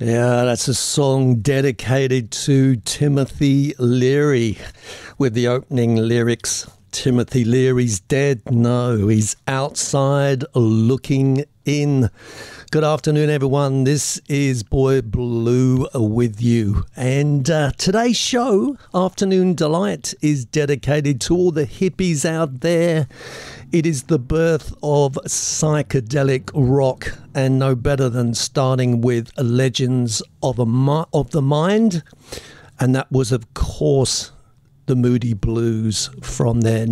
Yeah, that's a song dedicated to Timothy Leary with the opening lyrics. Timothy Leary's dead. No, he's outside looking in. Good afternoon, everyone. This is Boy Blue with you. And today's show, Afternoon Delight, is dedicated to all the hippies out there. It is the birth of psychedelic rock, and no better than starting with Legends of the Mind. And that was, of course, the Moody Blues from their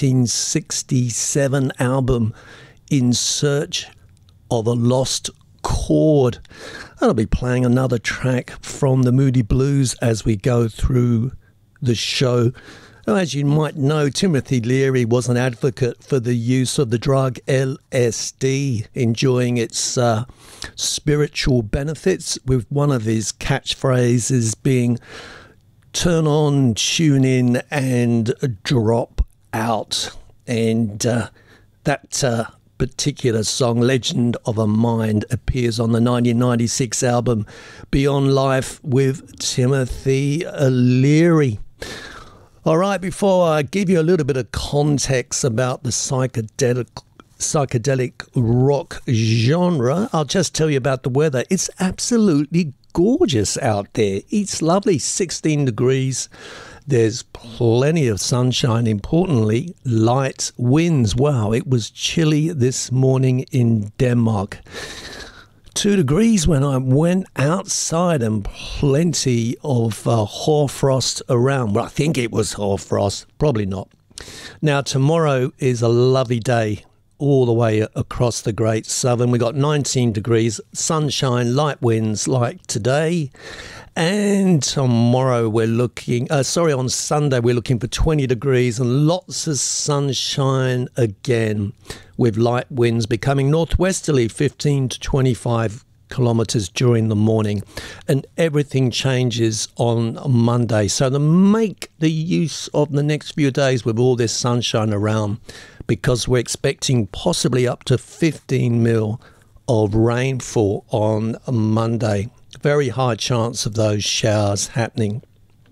1967 album, In Search of a Lost Chord. I'll be playing another track from the Moody Blues as we go through the show. As you might know, Timothy Leary was an advocate for the use of the drug LSD, enjoying its spiritual benefits, with one of his catchphrases being turn on, tune in and drop out. And that particular song, Legend of a Mind, appears on the 1996 album Beyond Life with Timothy Leary. All right, before I give you a little bit of context about the psychedelic rock genre, I'll just tell you about the weather. It's absolutely gorgeous out there. It's lovely, 16 degrees. There's plenty of sunshine. Importantly, light winds. Wow, it was chilly this morning in Denmark. 2 degrees when I went outside, and plenty of hoarfrost around. Well, I think it was hoarfrost, probably not. Now, tomorrow is a lovely day all the way across the Great Southern. We got 19 degrees, sunshine, light winds like today. And tomorrow we're looking, on Sunday we're looking for 20 degrees and lots of sunshine again, with light winds becoming northwesterly, 15 to 25 kilometres during the morning. And everything changes on Monday. So to make the use of the next few days with all this sunshine around, because we're expecting possibly up to 15 mil of rainfall on Monday. Very high chance of those showers happening.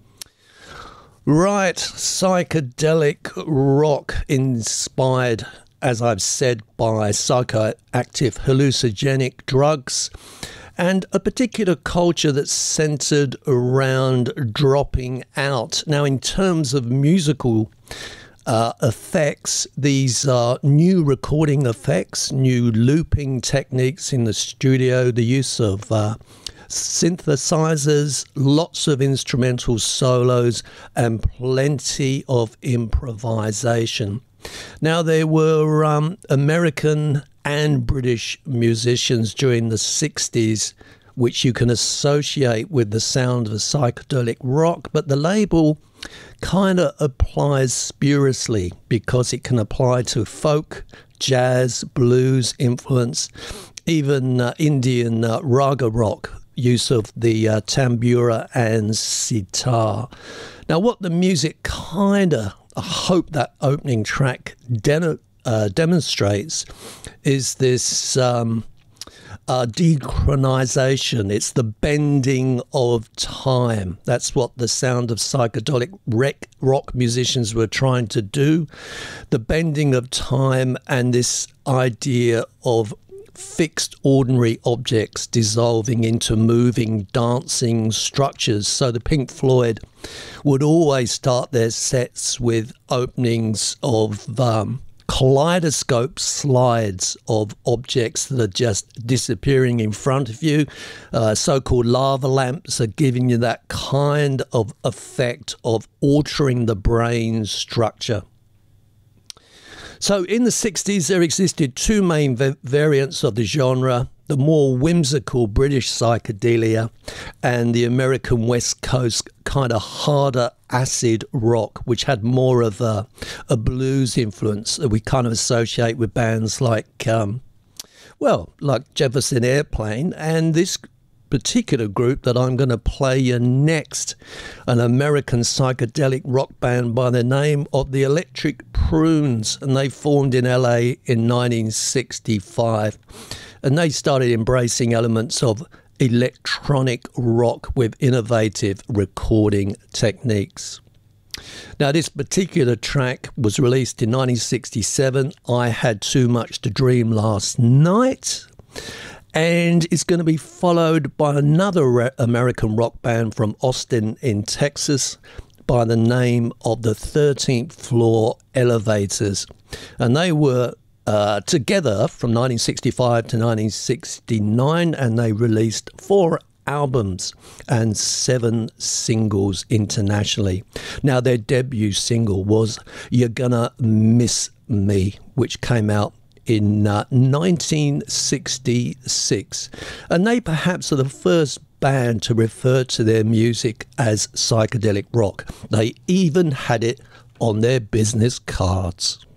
Right, psychedelic rock inspired, as I've said, by psychoactive hallucinogenic drugs and a particular culture that's centered around dropping out. Now, in terms of musical effects, these are new recording effects, new looping techniques in the studio, the use of synthesizers, lots of instrumental solos, and plenty of improvisation. Now, there were American and British musicians during the 60s which you can associate with the sound of psychedelic rock, but the label kind of applies spuriously because it can apply to folk, jazz, blues influence, even Indian raga rock, use of the tambura and sitar. Now, what the music I hope that opening track demonstrates is this dechronization. It's the bending of time. That's what the sound of psychedelic rock musicians were trying to do. The bending of time and this idea of fixed ordinary objects dissolving into moving, dancing structures. So the Pink Floyd would always start their sets with openings of kaleidoscope slides of objects that are just disappearing in front of you. So-called lava lamps are giving you that kind of effect of altering the brain structure. So in the 60s, there existed two main variants of the genre: the more whimsical British psychedelia and the American West Coast kind of harder acid rock, which had more of a blues influence that we kind of associate with bands like Jefferson Airplane, and this particular group that I'm going to play you next, an American psychedelic rock band by the name of the Electric Prunes, and they formed in LA in 1965. And they started embracing elements of electronic rock with innovative recording techniques. Now, this particular track was released in 1967. I Had Too Much to Dream Last Night. And it's going to be followed by another American rock band from Austin in Texas by the name of the 13th Floor Elevators. And they were together from 1965 to 1969, and they released 4 albums and 7 singles internationally. Now, their debut single was You're Gonna Miss Me, which came out in 1966. And they perhaps are the first band to refer to their music as psychedelic rock. They even had it on their business cards.